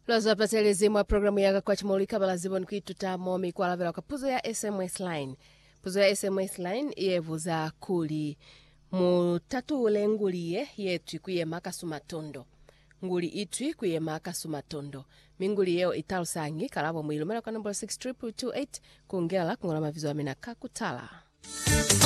Loza patelezi mwa programu ya kwa chimulika balazibon kuituta momi kwa lavela kapuzo ya SMS line. Puzo ya SMS line yevuza kuli mutatu ule nguliye yetu kuye maka sumatondo. Nguli itwi kuye maka sumatondo. Minguli yeo italu sangi kalabo mwilumela kwa number 62228 kungela kungolama vizu amina kakutala.